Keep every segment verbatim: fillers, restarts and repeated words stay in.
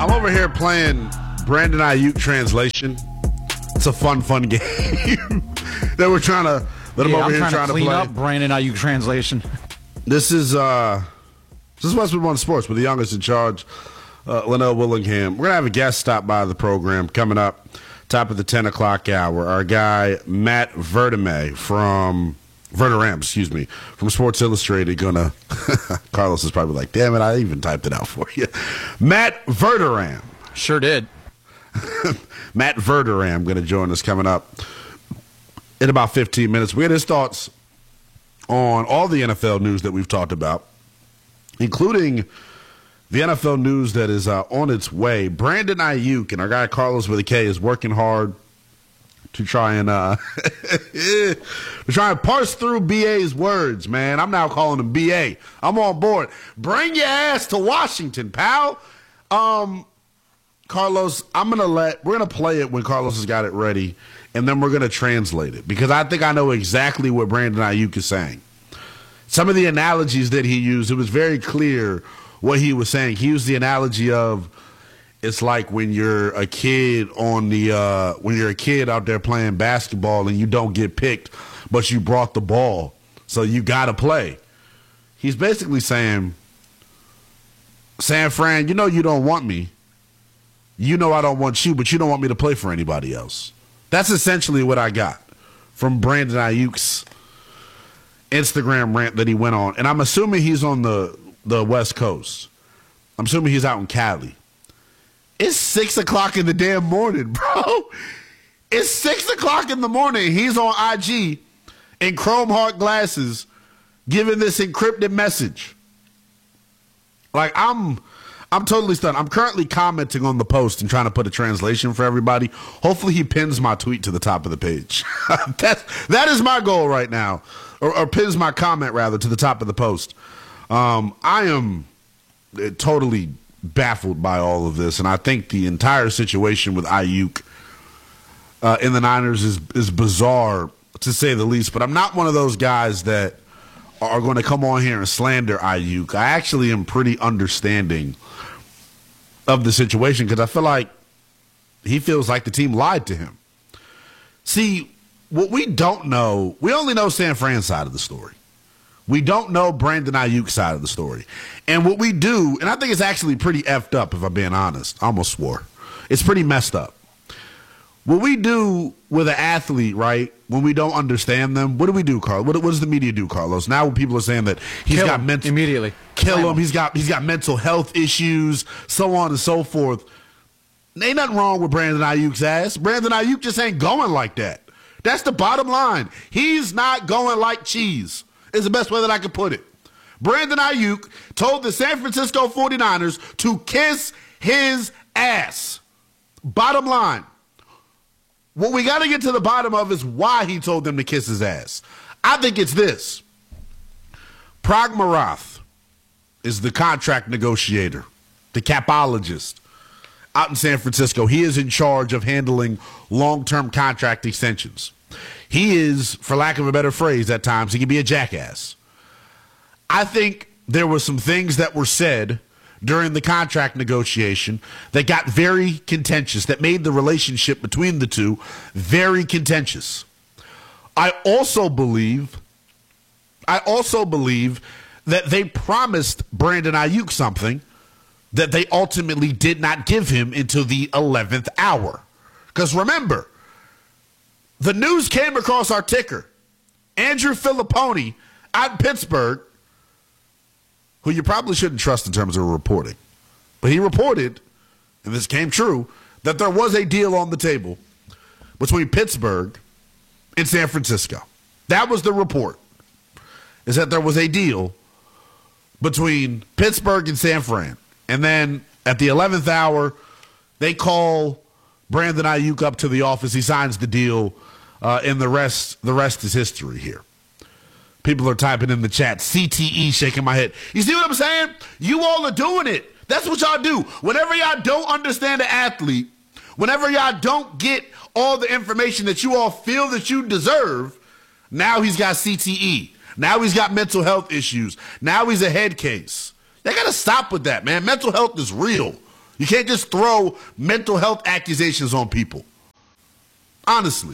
I'm over here playing Brandon Ayuk translation. It's a fun, fun game that we're trying to. That I'm yeah, over I'm here trying, trying to to clean play. up Brandon Ayuk translation. This is uh, this is Westwood One Sports with the youngest in charge, uh, Linnell Willingham. We're gonna have a guest stop by the program coming up, top of the ten o'clock hour. Our guy Matt Verderame from. Verderame, excuse me, from Sports Illustrated. Gonna Carlos is probably like, damn it, I even typed it out for you. Matt Verderame. Sure did. Matt Verderame going to join us coming up in about fifteen minutes. We had his thoughts on all the N F L news that we've talked about, including the N F L news that is uh, on its way. Brandon Ayuk and our guy Carlos with a K is working hard to try and uh, to try and parse through B A's words, man. I'm now calling him B A. I'm on board. Bring your ass to Washington, pal. Um, Carlos, I'm gonna let we're gonna play it when Carlos has got it ready, and then we're gonna translate it because I think I know exactly what Brandon Ayuk is saying. Some of the analogies that he used, it was very clear what he was saying. He used the analogy of it's like when you're a kid on the uh, when you're a kid out there playing basketball and you don't get picked, but you brought the ball, so you got to play. He's basically saying, San Fran, you know you don't want me. You know I don't want you, but you don't want me to play for anybody else. That's essentially what I got from Brandon Ayuk's Instagram rant that he went on. And I'm assuming he's on the, the West Coast. I'm assuming he's out in Cali. It's six o'clock in the damn morning, bro. It's six o'clock in the morning. He's on I G in chrome heart glasses giving this encrypted message. Like, I'm I'm totally stunned. I'm currently commenting on the post and trying to put a translation for everybody. Hopefully he pins my tweet to the top of the page. That's, that is my goal right now. Or, or pins my comment, rather, to the top of the post. Um, I am totally baffled by all of this, and I think the entire situation with Ayuk uh, in the Niners is is bizarre, to say the least. But I'm not one of those guys that are going to come on here and slander Ayuk. I actually am pretty understanding of the situation because I feel like he feels like the team lied to him. See, what we don't know, we only know San Fran's side of the story. We don't know Brandon Ayuk's side of the story. And what we do, and I think it's actually pretty effed up, if I'm being honest. I almost swore. It's pretty messed up. What we do with an athlete, right, when we don't understand them, what do we do, Carl? What, what does the media do, Carlos? Now when people are saying that he's kill got him mental immediately. Kill Slam him, him. he's got he's got mental health issues, so on and so forth. Ain't nothing wrong with Brandon Ayuk's ass. Brandon Ayuk just ain't going like that. That's the bottom line. He's not going like cheese. Is the best way that I could put it. Brandon Ayuk told the San Francisco forty-niners to kiss his ass. Bottom line. What we got to get to the bottom of is why he told them to kiss his ass. I think it's this. Prag Marath is the contract negotiator, the capologist out in San Francisco. He is in charge of handling long-term contract extensions. He is, for lack of a better phrase, at times, he can be a jackass. I think there were some things that were said during the contract negotiation that got very contentious, that made the relationship between the two very contentious. I also believe, I also believe that they promised Brandon Ayuk something that they ultimately did not give him until the eleventh hour. Because remember, the news came across our ticker. Andrew Filipponi out in Pittsburgh, who you probably shouldn't trust in terms of reporting. But he reported, and this came true, that there was a deal on the table between Pittsburgh and San Francisco. That was the report, is that there was a deal between Pittsburgh and San Fran. And then at the eleventh hour, they call Brandon Ayuk up to the office. He signs the deal, uh, and the rest, the rest is history here. People are typing in the chat, C T E, shaking my head. You see what I'm saying? You all are doing it. That's what y'all do. Whenever y'all don't understand an athlete, whenever y'all don't get all the information that you all feel that you deserve, now he's got C T E. Now he's got mental health issues. Now he's a head case. They got to stop with that, man. Mental health is real. You can't just throw mental health accusations on people. Honestly.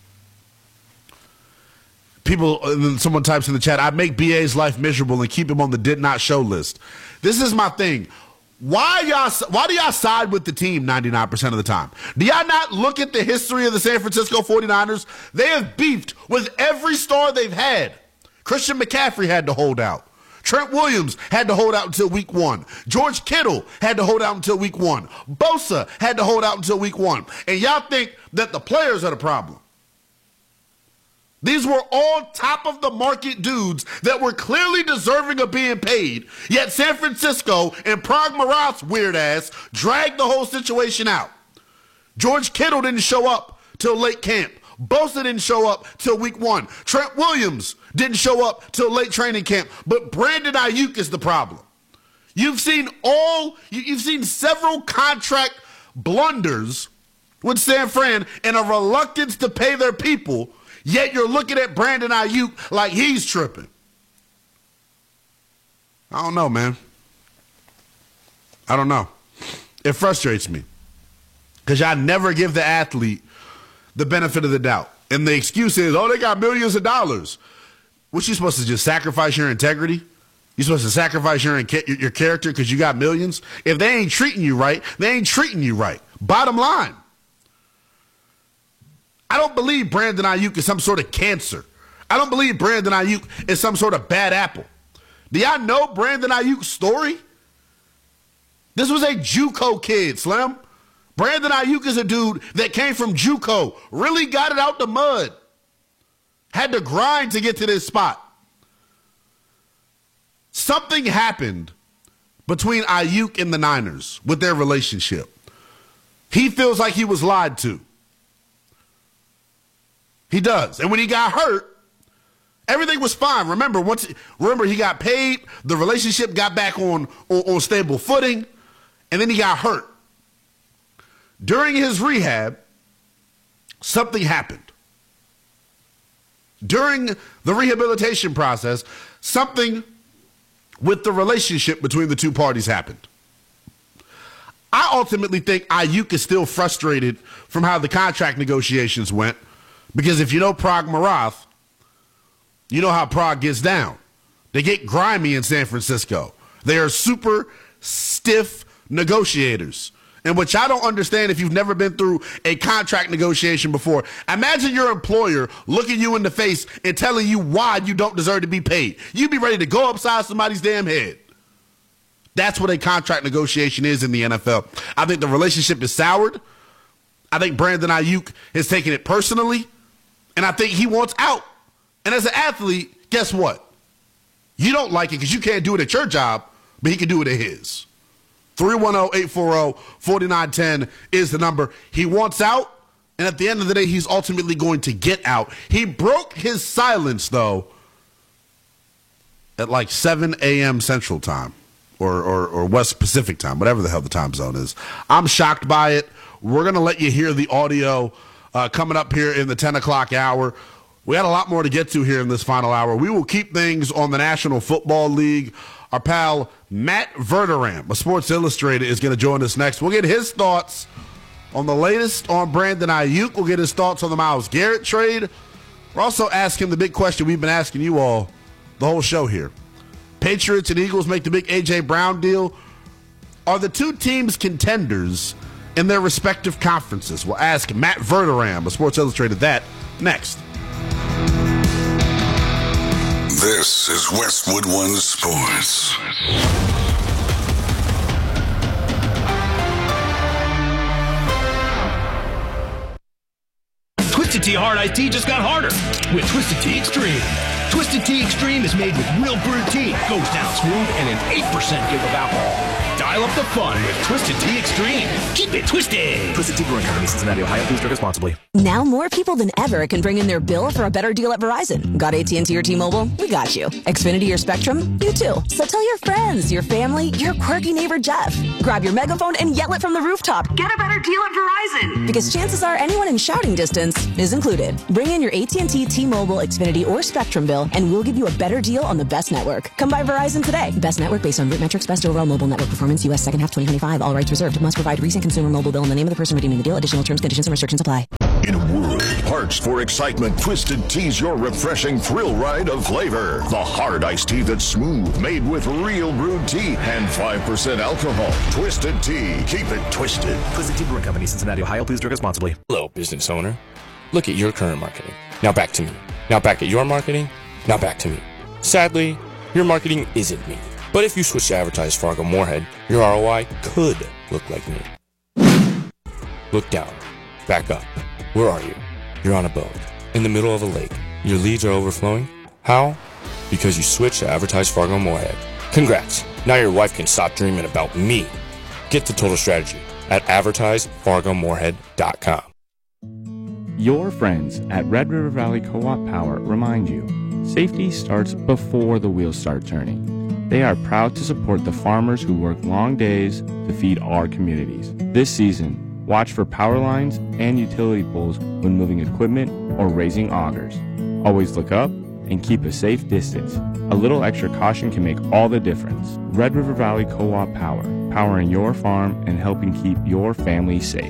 People, someone types in the chat, I make B A's life miserable and keep him on the did not show list. This is my thing. Why y'all? Why do y'all side with the team ninety-nine percent of the time? Do y'all not look at the history of the San Francisco forty-niners? They have beefed with every star they've had. Christian McCaffrey had to hold out. Trent Williams had to hold out until week one. George Kittle had to hold out until week one. Bosa had to hold out until week one. And y'all think that the players are the problem. These were all top-of-the-market dudes that were clearly deserving of being paid, yet San Francisco and Prague Marat's weird ass dragged the whole situation out. George Kittle didn't show up till late camp. Bosa didn't show up till week one. Trent Williams didn't show up till late training camp. But Brandon Ayuk is the problem. You've seen all, you've seen several contract blunders with San Fran and a reluctance to pay their people, yet you're looking at Brandon Ayuk like he's tripping. I don't know, man. I don't know. It frustrates me because y'all never give the athlete the benefit of the doubt. And the excuse is, oh, they got millions of dollars. What, you supposed to just sacrifice your integrity? You supposed to sacrifice your, your character because you got millions? If they ain't treating you right, they ain't treating you right. Bottom line. I don't believe Brandon Ayuk is some sort of cancer. I don't believe Brandon Ayuk is some sort of bad apple. Do y'all know Brandon Ayuk's story? This was a JUCO kid, Slim. Brandon Ayuk is a dude that came from JUCO, really got it out the mud, had to grind to get to this spot. Something happened between Ayuk and the Niners with their relationship. He feels like he was lied to. He does. And when he got hurt, everything was fine. Remember, once remember he got paid, the relationship got back on, on, on stable footing, and then he got hurt. During his rehab, something happened. During the rehabilitation process, something with the relationship between the two parties happened. I ultimately think Ayuk is still frustrated from how the contract negotiations went, because if you know Prague Marat, you know how Prague gets down. They get grimy in San Francisco. They are super stiff negotiators. And which I don't understand if you've never been through a contract negotiation before. Imagine your employer looking you in the face and telling you why you don't deserve to be paid. You'd be ready to go upside somebody's damn head. That's what a contract negotiation is in the N F L. I think the relationship is soured. I think Brandon Ayuk has taken it personally. And I think he wants out. And as an athlete, guess what? You don't like it because you can't do it at your job, but he can do it at his. three one zero, eight four zero, four nine one zero is the number. He wants out, and at the end of the day, he's ultimately going to get out. He broke his silence, though, at like seven a.m. Central Time or, or, or West Pacific Time, whatever the hell the time zone is. I'm shocked by it. We're going to let you hear the audio uh, coming up here in the ten o'clock hour. We had a lot more to get to here in this final hour. We will keep things on the National Football League. Our pal Matt Verderame of Sports Illustrated is going to join us next. We'll get his thoughts on the latest on Brandon Ayuk. We'll get his thoughts on the Myles Garrett trade. We'll also ask him the big question we've been asking you all the whole show here. Patriots and Eagles make the big A J. Brown deal. Are the two teams contenders in their respective conferences? We'll ask Matt Verderame of Sports Illustrated that next. This is Westwood One Sports. Twisted Tea Hard Iced Tea just got harder with Twisted Tea Extreme. Twisted Tea Extreme is made with real brewed tea, goes down smooth, and an eight percent give of alcohol. Dial up the fun with Twisted Tea Extreme. Keep it twisted. Twisted Tea Brewing Company, Cincinnati, Ohio. Please drink responsibly. Now more people than ever can bring in their bill for a better deal at Verizon. Got A T and T or T-Mobile? We got you. Xfinity or Spectrum? You too. So tell your friends, your family, your quirky neighbor Jeff. Grab your megaphone and yell it from the rooftop. Get a better deal at Verizon. Because chances are anyone in shouting distance is included. Bring in your A T and T, T-Mobile, Xfinity, or Spectrum bill, and we'll give you a better deal on the best network. Come by Verizon today. Best network based on root metrics, best overall mobile network performance. U S second half twenty twenty-five. All rights reserved. Must provide recent consumer mobile bill in the name of the person redeeming the deal. Additional terms, conditions, and restrictions apply. In a world parched for excitement, Twisted Tea's your refreshing thrill ride of flavor. The hard iced tea that's smooth, made with real brewed tea and five percent alcohol. Twisted Tea. Keep it twisted. Twisted Tea Brewing Company, Cincinnati, Ohio. Please drink responsibly. Hello, business owner. Look at your current marketing. Now back to me. Now back at your marketing. Now back to me. Sadly, your marketing isn't me. But if you switch to advertise Fargo Moorhead, your R O I could look like me. Look down. Back up. Where are you? You're on a boat. In the middle of a lake. Your leads are overflowing. How? Because you switched to advertise Fargo Moorhead. Congrats. Now your wife can stop dreaming about me. Get the total strategy at advertise fargo moorhead dot com. Your friends at Red River Valley Co-op Power remind you, safety starts before the wheels start turning. They are proud to support the farmers who work long days to feed our communities. This season, watch for power lines and utility poles when moving equipment or raising augers. Always look up and keep a safe distance. A little extra caution can make all the difference. Red River Valley Co-op Power, powering your farm and helping keep your family safe.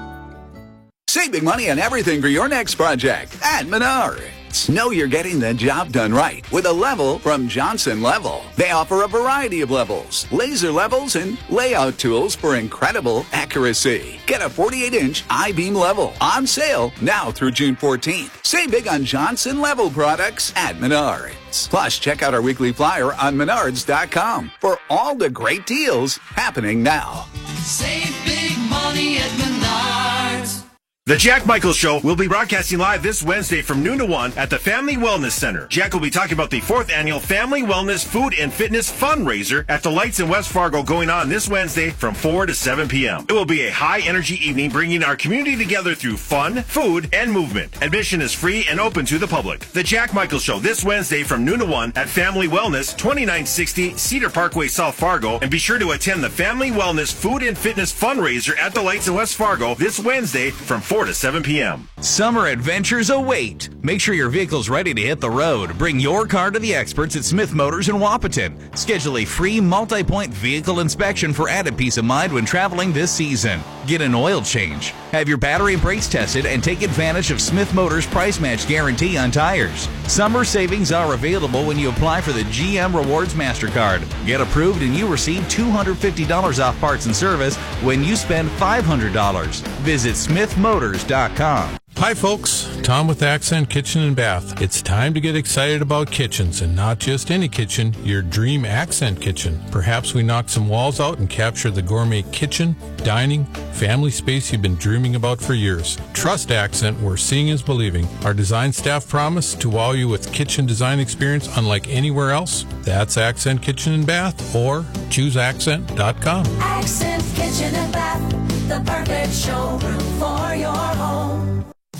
Save big money on everything for your next project at Menards. Know you're getting the job done right with a level from Johnson Level. They offer a variety of levels, laser levels, and layout tools for incredible accuracy. Get a forty-eight inch I-beam level on sale now through June fourteenth. Save big on Johnson Level products at Menards. Plus, check out our weekly flyer on menards dot com for all the great deals happening now. Save big money at Menards. The Jack Michaels Show will be broadcasting live this Wednesday from noon to one at the Family Wellness Center. Jack will be talking about the fourth annual Family Wellness Food and Fitness Fundraiser at the Lights in West Fargo going on this Wednesday from four to seven p.m. It will be a high-energy evening bringing our community together through fun, food, and movement. Admission is free and open to the public. The Jack Michaels Show this Wednesday from noon to one at Family Wellness, twenty-nine sixty Cedar Parkway, South Fargo. And be sure to attend the Family Wellness Food and Fitness Fundraiser at the Lights in West Fargo this Wednesday from four to seven p.m. Summer adventures await. Make sure your vehicle's ready to hit the road. Bring your car to the experts at Smith Motors in Wapaton. Schedule a free multi-point vehicle inspection for added peace of mind when traveling this season. Get an oil change. Have your battery and brakes tested and take advantage of Smith Motors price match guarantee on tires. Summer savings are available when you apply for the G M Rewards MasterCard. Get approved and you receive two hundred fifty dollars off parts and service when you spend five hundred dollars. Visit smith motors dot com. Hi folks, Tom with Accent Kitchen and Bath. It's time to get excited about kitchens, and not just any kitchen, your dream Accent kitchen. Perhaps we knock some walls out and capture the gourmet kitchen, dining, family space you've been dreaming about for years. Trust Accent, where seeing is believing. Our design staff promise to wow you with kitchen design experience unlike anywhere else. That's Accent Kitchen and Bath, or choose accent dot com. Accent Kitchen and Bath, the perfect showroom for your home.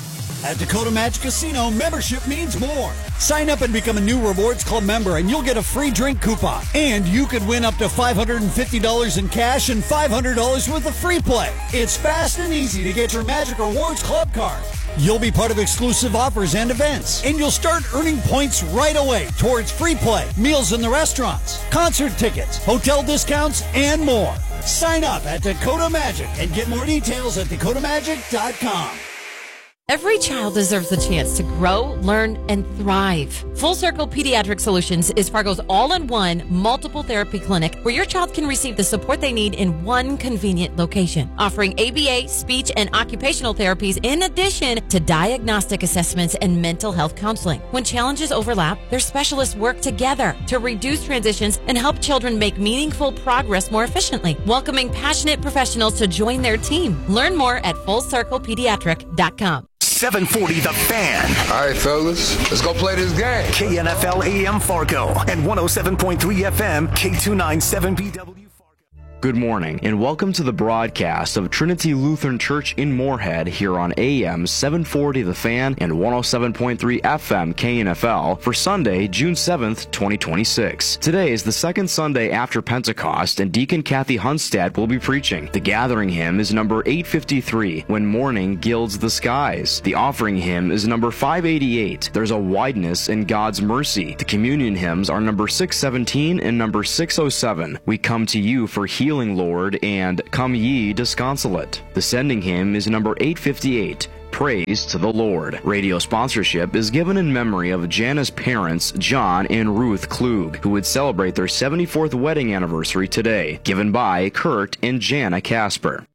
At Dakota Magic Casino, membership means more. Sign up and become a new Rewards Club member, and you'll get a free drink coupon. And you could win up to five hundred fifty dollars in cash and five hundred dollars worth of free play. It's fast and easy to get your Magic Rewards Club card. You'll be part of exclusive offers and events, and you'll start earning points right away towards free play, meals in the restaurants, concert tickets, hotel discounts, and more. Sign up at Dakota Magic and get more details at dakota magic dot com. Every child deserves the chance to grow, learn, and thrive. Full Circle Pediatric Solutions is Fargo's all-in-one multiple therapy clinic where your child can receive the support they need in one convenient location, offering A B A, speech, and occupational therapies in addition to diagnostic assessments and mental health counseling. When challenges overlap, their specialists work together to reduce transitions and help children make meaningful progress more efficiently, welcoming passionate professionals to join their team. Learn more at full circle pediatric dot com. seven forty The Fan. All right, fellas, let's go play this game. K N F L A M Fargo and one oh seven point three F M K two ninety-seven B W. Good morning, and welcome to the broadcast of Trinity Lutheran Church in Moorhead here on A M seven forty The Fan and one oh seven point three F M K N F L for Sunday, June seventh, twenty twenty-six. Today is the second Sunday after Pentecost, and Deacon Kathy Hunstad will be preaching. The gathering hymn is number eight fifty-three, When Morning Gilds the Skies. The offering hymn is number five eighty-eight, There's a Wideness in God's Mercy. The communion hymns are number six seventeen and number six oh seven, We Come to You for Healing Healing Lord, and Come Ye Disconsolate. The sending hymn is number eight fifty-eight. Praise to the Lord. Radio sponsorship is given in memory of Jana's parents, John and Ruth Klug, who would celebrate their seventy-fourth wedding anniversary today. Given by Kurt and Jana Casper.